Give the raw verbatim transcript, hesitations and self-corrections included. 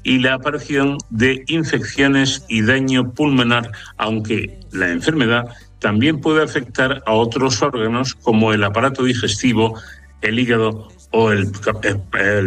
y la aparición de infecciones y daño pulmonar, aunque la enfermedad también puede afectar a otros órganos como el aparato digestivo, el hígado o el, el